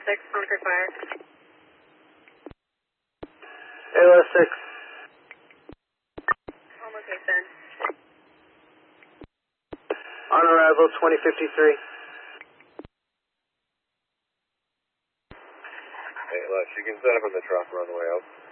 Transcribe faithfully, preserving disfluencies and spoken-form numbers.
six, on for fire. A L S six. On location. On arrival, twenty fifty-three. Hey, Les, you can set up in the truck, run the way out.